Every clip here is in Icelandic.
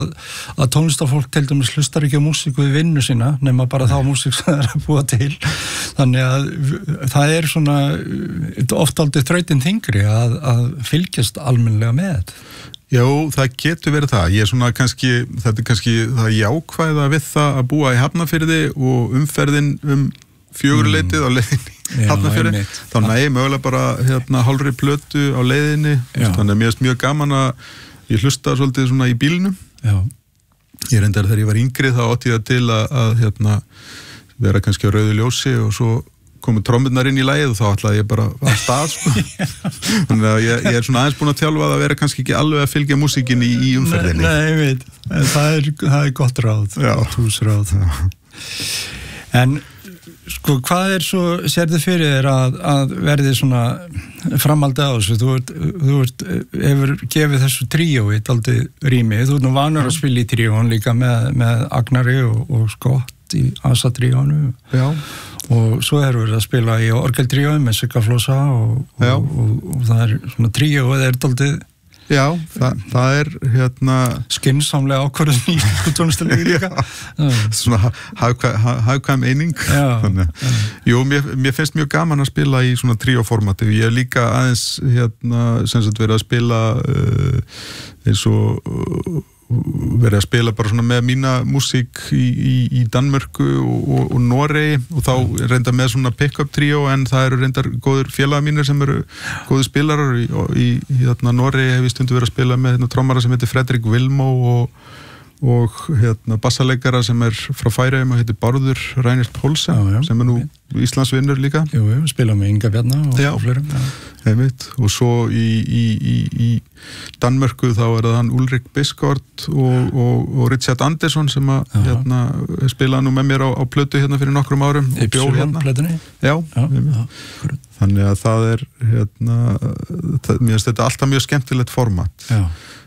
að tónlistarfólk til dæmis hlustar ekki á músík við vinnu sína, nema bara þá músík sem það að búa til. Þannig að það svona oft aldrei þrautin þyngri að fylgjast almennilega með þetta. Já, það getur verið það. Ég svona kannski, þetta kannski það jákvæða við það að búa í Hafnarfirði og umferðin 4-leytið á leiðinni í Hafnarfirði. Þá næði mögulega bara hálfri plötu á leiðinni. Þannig að mér finnst mjög gaman að ég hlusta svolítið svona í bílnum. Já. Ég reyndar þegar ég var yngri þá átti ég til að vera kannski á rauðu ljósi og svo komu trommurnar inn í lagið og þá ætlaði ég bara að stað, sko. Þannig að ég svona aðeins búin að þjálfa að vera kannski ekki alveg að fylgja músíkinni í umferðinni. Nei, ég veit. Það er gott ráð. Já. Húsráð. En sko, hvað svo sérðu fyrir þér að verði svona framhaldi á þessu? Þú hefur gefið þessu tríói dálítið rými. Þú nú vanur að spila í tríóin líka með Agnari og Scott í Asa-tríónu. Já. Og svo erum við að spila í orgeltríói með Sigga Flosa og það svona tríóið dálítið. Já, það skynsamlega ákvörðun í tónlistarlegu líka. Svona hagkvæm eining. Jú, mér finnst mjög gaman að spila í svona tríóformati. Ég hef líka aðeins sem sagt verið að spila eins og verið að spila bara svona með mína músík í Danmörku og Noregi og þá reynda með svona pick-up tríó en það eru reyndar góður félagar mínir sem eru góður spilarar í Noregi hef ég stundu verið að spila með trommara sem heitir Fredrik Vilmó og bassaleikara sem frá Færeyjum og heitir Bárður Reinert Poulsen sem nú Íslandsvinnur líka. Jú, við spila með Inga Bjarna og fleirum. Og svo í Danmörku þá það hann Ulrik Bisgaard og Richard Andersson sem spilaði nú með mér á plötu hérna fyrir nokkrum árum og bjó hérna. Plötunni? Já. Þannig að það mér finnst þetta alltaf mjög skemmtilegt format. Já.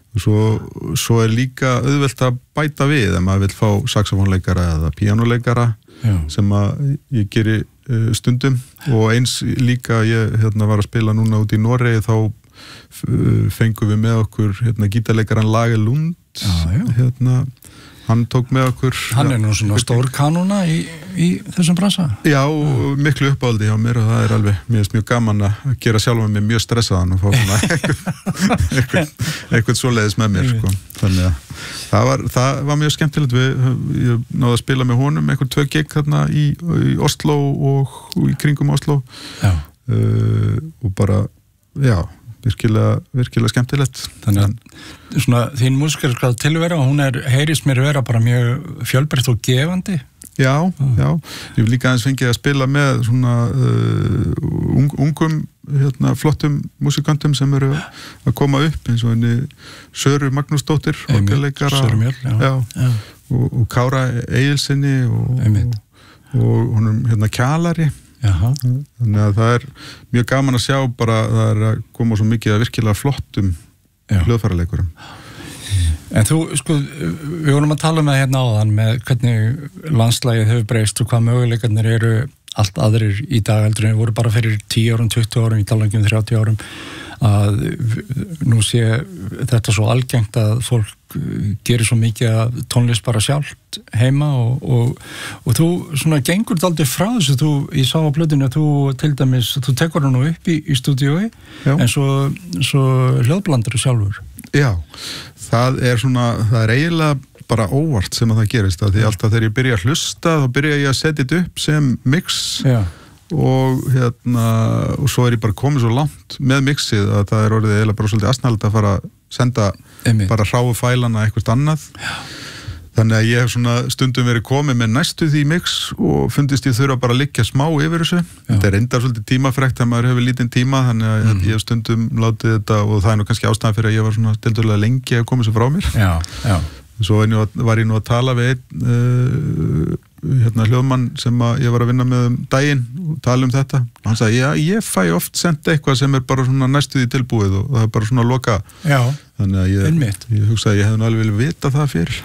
Svo líka auðvelt að bæta við ef maður vill fá saxofónleikara eða píanóleikara sem að ég geri stundum og eins líka ég var að spila núna út í Noregi þá fengum við með okkur gítarleikaran Lage Lund hann tók með okkur hann nú svona stór kanóna í þessum bransa já, miklu uppáldi hjá mér og það alveg, mér finnst mjög gaman að gera sjálfa mig mjög stressaðan og fá svona eitthvað svoleiðis með mér sko. Þannig að það var mjög skemmtilegt ég náði að spila með honum einhver 2 gig þarna í Oslo og í kringum Oslo og bara, já virkilega skemmtilegt. Þannig að svona þín músikalska tilvera hún heyrist mér vera bara mjög fjölbreytt og gefandi. Já. Ég vil líka aðeins fengið að spila með svona ungum flottum músikantum sem eru að koma upp eins og henni Söru Magnúsdóttir orgelleikara og Kára Egilssyni og honum Kjalari. Þannig að það mjög gaman að sjá bara það að koma svo mikið að virkilega flottum hljóðfæraleikurum. En þú, sko, við vorum að tala með hérna áðan með hvernig landslagið hefur breyst og hvað möguleikarnir eru allt aðrir í dag heldur en voru bara fyrir 10 árum, 20 árum, í tala um 30 árum að nú sé þetta svo algengt að fólk gerir svo mikið að tónlist bara sjálft heima og þú svona gengur dálítið frá þessu ég sá á plötunni að þú til dæmis þú tekur hann nú upp í stúdíói en svo hljóðblandar sjálfur. Já, það eiginlega bara óvart sem að það gerist því alltaf þegar ég byrja að hlusta þá byrja ég að setja þetta upp sem mix og svo ég bara komið svo langt með mixið að það orðið eiginlega bara svolítið asnalegt að fara að senda bara hráu fælana eitthvað annað. Þannig að ég hef svona stundum verið komið með næstu því mix og fundist ég þurfa bara að liggja smá yfir þessu. Þetta reyndar svolítið tímafrekt að maður hefur lítinn tíma þannig að ég hef stundum látið þetta og það nú kannski ástæðan fyrir að ég var svona tiltölulega lengi að koma sér frá mér. Já. Svo var ég nú að tala við einn hljóðmann sem ég var að vinna með daginn og tala þetta. Hann sagði, ég fæ oft senda eitthvað sem bara svona næstu því tilbúið og það bara svona loka Þannig að ég hugsa að ég hef alveg vilja vita það fyrir.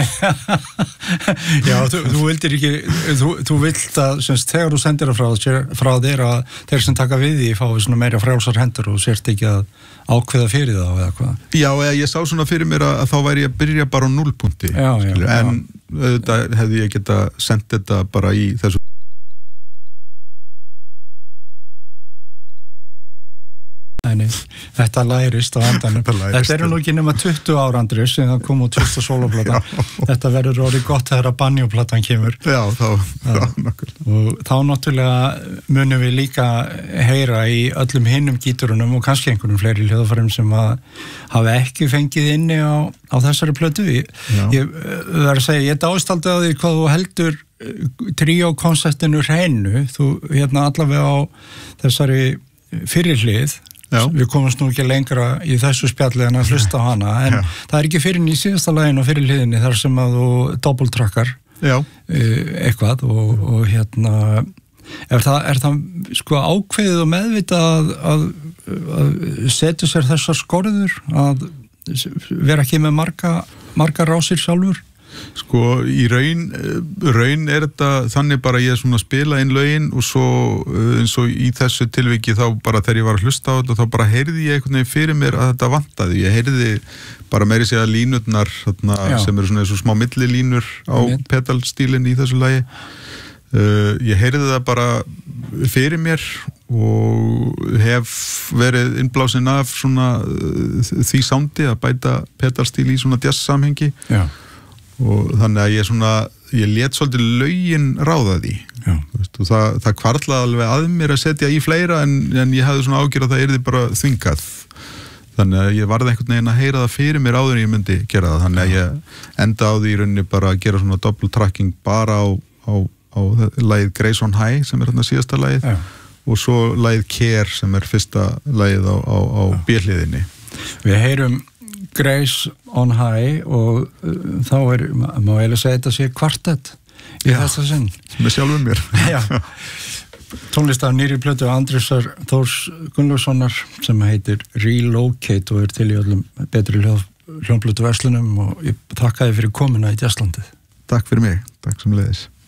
Já, þú vildir ekki, þú vilt að, semst, þegar þú sendir það frá þér að þeir sem taka við því fái svona meira frjálsar hendur og sért ekki að ákveða fyrir það eða hvað. Já, ég sá svona fyrir mér að þá væri ég að byrja bara á 0 punkti. Já. En auðvitað hefði ég geta sendt þetta bara í þessu. Nei, þetta lærist á endanum. Þetta eru nú ekki nema 20 ára, Andrés, en það kom út fyrsta sóloplatan. Þetta verður orðið gott þegar að banjóplatan kemur. Já, þá og þá náttúrulega munum við líka heyra í öllum hinnum gíturunum og kannski einhvernum fleiri hljóðfærum sem að hafa ekki fengið inni á þessari plötu. Ég verður að segja, ég dáist aldrei á því hvað þú heldur tríókonceptinu hreinu. Þú allavega á þessari fyrirhlið. Já. Við komumst nú ekki lengra í þessu spjalli en að hlusta á hana, en það er ekki fyrir í síðasta laginu og fyrir hliðinni þar sem að þú doppeltrakkar eitthvað og er það sko ákveðið og meðvitað að setja sér þessar skorður, að vera ekki með marga rásir sjálfur? Sko, í raun er þetta þannig bara ég svona spila inn lögin og svo eins og í þessu tilviki þá bara þegar ég var að hlusta á þetta þá bara heyrði ég einhvern veginn fyrir mér að þetta vantaði. Ég heyrði bara meiri segja línurnar sem eru svona eins og smá millilínur á pedalstílinn í þessu lagi. Ég heyrði það bara fyrir mér og hef verið innblásin af svona því soundi að bæta pedalstíl í svona jazz samhengi. Já. Og þannig að ég lét svolítið lögin ráða því. Og það hvarflaði alveg að mér að setja í fleira en ég hafði svona ágjörð að það yrði bara þvingað. Þannig að ég varði einhvern veginn að heyra það fyrir mér áður en ég myndi gera það. Þannig að ég enda á því í rauninni bara að gera svona double tracking bara á lagið Grace on High sem er þarna síðasta lagið og svo lagið Care sem er fyrsta lagið á B-hliðinni. Við heyrum Grace on High og þá má eiginlega segja þetta sé kvartett í þessa sinn. Með sjálfum mér. Já. Tónlistar nýri plötu Andrésar Þórs Gunnlaugssonar sem heitir Relocate og er til í öllum betri hljómplötu verslunum og ég þakka þér fyrir komuna í Jazzlandið. Takk fyrir mig. Takk sem leiðis.